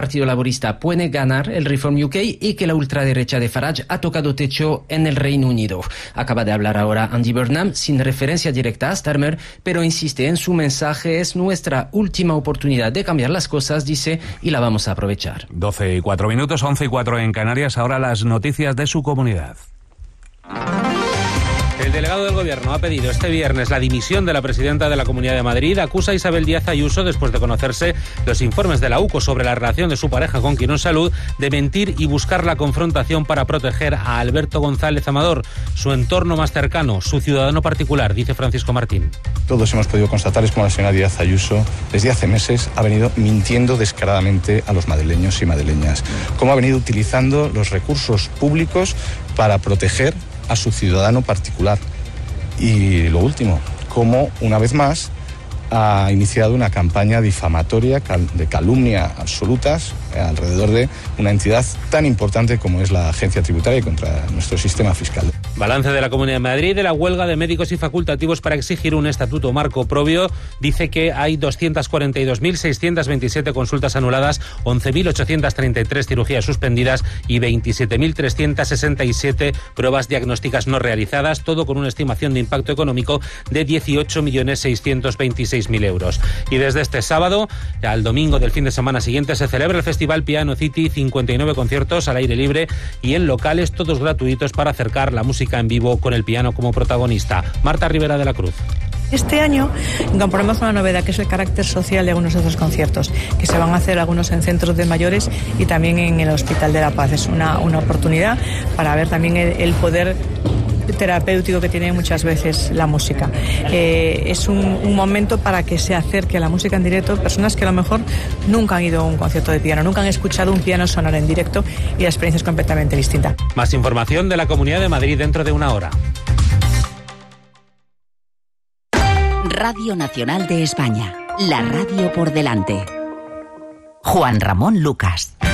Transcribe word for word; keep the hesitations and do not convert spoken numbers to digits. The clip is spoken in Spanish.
Partido Laborista puede ganar el Reform U K y que la ultraderecha de Farage ha tocado techo en el Reino Unido. Acaba de hablar ahora Andy Burnham, sin referencia directa a Starmer, pero insiste en su mensaje: es nuestra última oportunidad de cambiar las cosas, dice, y la vamos a aprovechar. doce y cuatro minutos, once y cuatro en Canarias, ahora las noticias de su comunidad. El delegado del Gobierno ha pedido este viernes la dimisión de la presidenta de la Comunidad de Madrid. Acusa a Isabel Díaz Ayuso, después de conocerse los informes de la U C O sobre la relación de su pareja con Quirón Salud, de mentir y buscar la confrontación para proteger a Alberto González Amador, su entorno más cercano, su ciudadano particular, dice Francisco Martín. Todos hemos podido constatar es como la señora Díaz Ayuso desde hace meses ha venido mintiendo descaradamente a los madrileños y madrileñas, cómo ha venido utilizando los recursos públicos para proteger a su ciudadano particular. Y lo último, cómo una vez más ha iniciado una campaña difamatoria de calumnia absolutas alrededor de una entidad tan importante como es la Agencia Tributaria contra nuestro sistema fiscal. Balance de la Comunidad de Madrid de la huelga de médicos y facultativos para exigir un estatuto marco propio. Dice que hay doscientas cuarenta y dos mil seiscientas veintisiete consultas anuladas, once mil ochocientas treinta y tres cirugías suspendidas y veintisiete mil trescientas sesenta y siete pruebas diagnósticas no realizadas, todo con una estimación de impacto económico de dieciocho millones seiscientos veintiséis mil euros. Y desde este sábado al domingo del fin de semana siguiente se celebra el Festival Piano City, cincuenta y nueve conciertos al aire libre y en locales, todos gratuitos, para acercar la música en vivo con el piano como protagonista. Marta Rivera de la Cruz. Este año incorporamos una novedad, que es el carácter social de algunos de estos conciertos, que se van a hacer algunos en centros de mayores y también en el Hospital de la Paz. Es una, una oportunidad para ver también el, el poder terapéutico que tiene muchas veces la música. Eh, es un, un momento para que se acerque a la música en directo personas que a lo mejor nunca han ido a un concierto de piano, nunca han escuchado un piano sonar en directo, y la experiencia es completamente distinta. Más información de la Comunidad de Madrid dentro de una hora. Radio Nacional de España, la radio por delante. Juan Ramón Lucas.